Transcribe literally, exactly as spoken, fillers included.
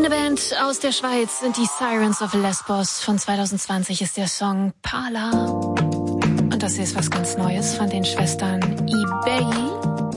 Eine Band aus der Schweiz sind die Sirens of Lesbos. Von zwanzig zwanzig ist der Song Pala. Und das hier ist was ganz Neues von den Schwestern Ibelli.